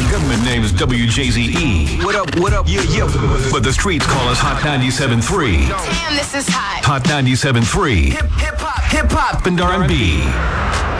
Our government name is WJZE. What up, yeah. But the streets call us Hot 97.3. Damn, this is hot. Hot 97.3. Hip hop. And R&B.